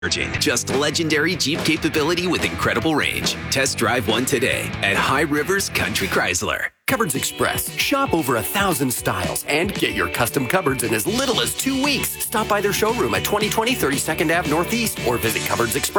Just legendary Jeep capability with incredible range. Test drive one today at High Rivers Country Chrysler. Cupboards Express. Shop over 1,000 styles and get your custom cupboards in as little as 2 weeks. Stop by their showroom at 2020 32nd Ave Northeast or visit Cupboards Express.